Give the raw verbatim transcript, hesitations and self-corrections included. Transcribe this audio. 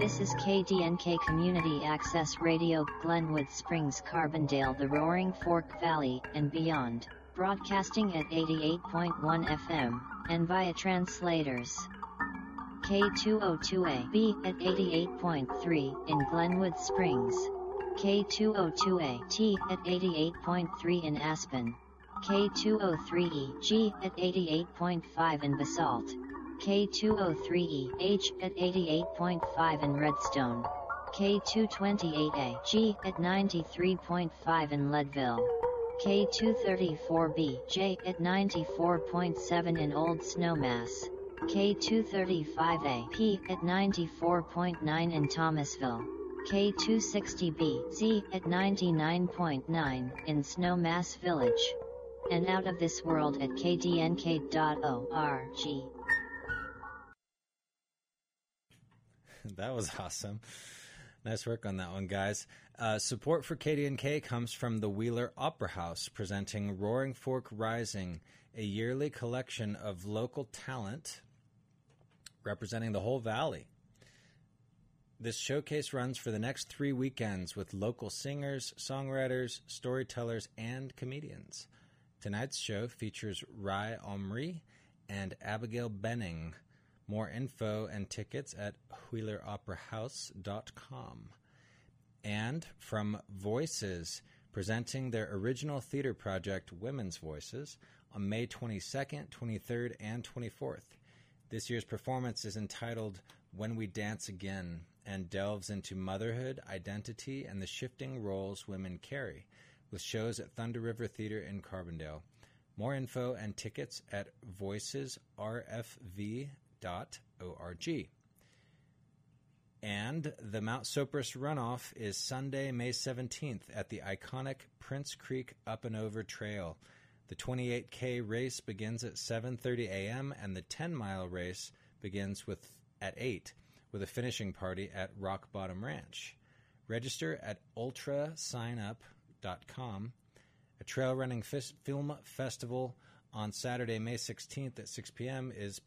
This is K D N K Community Access Radio, Glenwood Springs, Carbondale, the Roaring Fork Valley, and beyond, broadcasting at eighty-eight point one F M, and via translators. K two oh two A B at eighty-eight point three in Glenwood Springs. K two oh two A T at eighty-eight point three in Aspen. K two oh three E G at eighty-eight point five in Basalt. K two oh three E H at eighty-eight point five in Redstone. K two twenty-eight A G at ninety-three point five in Leadville. K two thirty-four B J at ninety-four point seven in Old Snowmass. K two thirty-five A P at ninety-four point nine in Thomasville. K two sixty B Z at ninety-nine point nine in Snowmass Village. And out of this world at K D N K dot org. That was awesome. Nice work on that one, guys. Uh, support for K D N K comes from the Wheeler Opera House, presenting Roaring Fork Rising, a yearly collection of local talent representing the whole valley. This showcase runs for the next three weekends with local singers, songwriters, storytellers, and comedians. Tonight's show features Rai Omri and Abigail Benning. More info and tickets at wheeler opera house dot com. And from Voices, presenting their original theater project, Women's Voices, on May twenty-second, twenty-third, and twenty-fourth. This year's performance is entitled When We Dance Again and delves into motherhood, identity, and the shifting roles women carry, with shows at Thunder River Theater in Carbondale. More info and tickets at voices r f v dot org. And the Mount Sopris Runoff is Sunday, May seventeenth at the iconic Prince Creek Up and Over Trail. The twenty-eight K race begins at seven thirty a.m. and the ten-mile race begins with at eight, with a finishing party at Rock Bottom Ranch. Register at ultra sign up dot com. A trail running f- film festival on Saturday, May sixteenth at six p.m. is